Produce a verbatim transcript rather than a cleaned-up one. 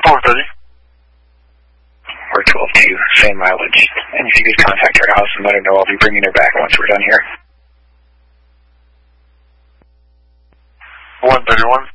four thirty. We're twelve two, same mileage. And if you could contact our house and let her know, I'll be bringing her back once we're done here. one thirty-one.